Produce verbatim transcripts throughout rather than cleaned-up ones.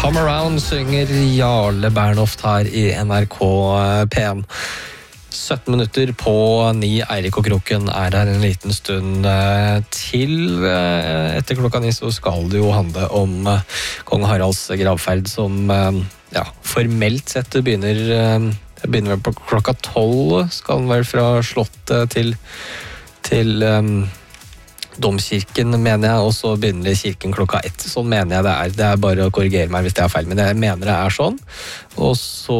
Come Around synger Jarle Bernhoft her i N R K P en. sytten minutter på ni. Eirik og Kroken er her en liten stund til. Etter klokka ni så skal det jo handle om kong Haralds gravferd, som ja, formelt sett begynner, begynner vel på klokka tolv. Skal den vel fra slottet til, til um, domkirken, mener jeg, og så begynner kirken klokka ett. Sånn mener jeg det er. Det er bare å korrigere meg hvis det er feil, men jeg mener det er sånn. Og så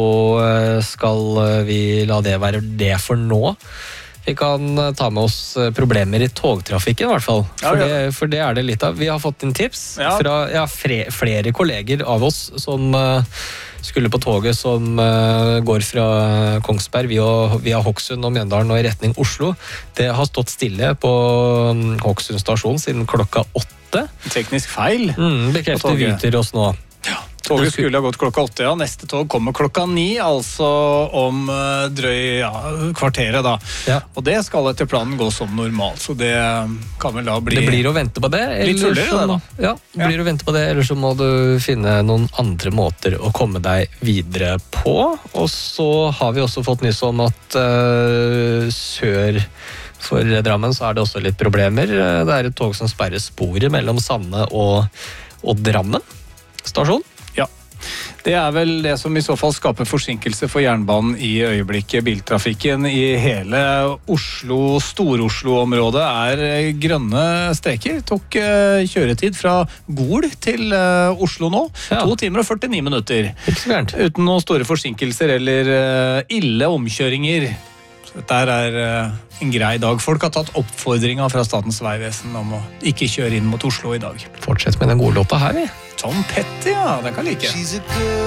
skal vi la det være det for nå. Vi kan ta med oss problemer i togtrafikken i hvert fall, for, ja, ja. Det, for det er det litt av. Vi har fått inn tips ja. fra ja, fre, flere kolleger av oss som uh, skulle på toget som uh, går fra Kongsberg via, via Hokksund og Mjøndalen og i retning Oslo. Det har stått stille på um, Hokksund stasjon siden klokka åtte. Teknisk feil. Mm, bekrefter Vyter oss nå. Ja. Toget skulle ha gått klokka åtte, ja. Neste tog kommer klokka ni, altså om uh, drøy ja, kvarteret da. Ja. Og det skal etter planen gå som normalt, så det kan vel da bli... Det blir å vente på det. Litt fullere det da. Ja, det blir ja. å vente på det, eller så må du finne noen andre måter å komme deg videre på. Og så har vi også fått nyss om at uh, sør for Drammen så er det også litt problemer. Det er et tog som sperrer sporet mellom Sande og, og Drammen stasjon. Det er vel det som i så fall skaper forsinkelse for jernbanen i øyeblikket. Biltrafikken i hele Oslo, Stor-Oslo-området er grønne streker. Tok uh, kjøretid fra Gol til uh, Oslo nå. Ja. To timer og førtini minutter. Ikke så gærent. Uten noen store forsinkelser eller uh, ille omkjøringer. Så dette er uh, en grei dag. Folk har tatt oppfordringa fra Statens vegvesen om å ikke kjøre inn mot Oslo i dag. Fortsett med den gode låta her, vi. Tom Petty, ja, den kan like.